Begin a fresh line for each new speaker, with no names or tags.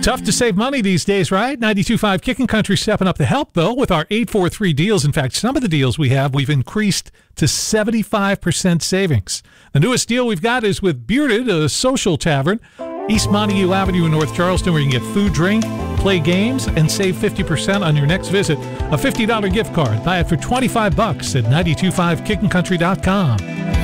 Tough to save money these days, right? 92.5 Kickin' Country stepping up the help, though, with our 843 deals. In fact, some of the deals we've increased to 75% savings. The newest deal we've got is with Bearded, a social tavern, East Montague Avenue in North Charleston, where you can get food, drink, play games, and save 50% on your next visit. A $50 gift card. Buy it for $25 at 925kickincountry.com.